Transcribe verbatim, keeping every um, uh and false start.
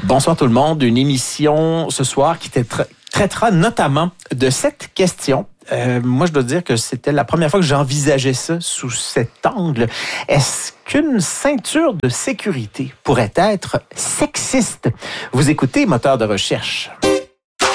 Bonsoir tout le monde. Une émission ce soir qui tra- traitera notamment de cette question. Euh, moi, je dois dire que c'était la première fois que j'envisageais ça sous cet angle. Est-ce qu'une ceinture de sécurité pourrait être sexiste? Vous écoutez Moteur de recherche.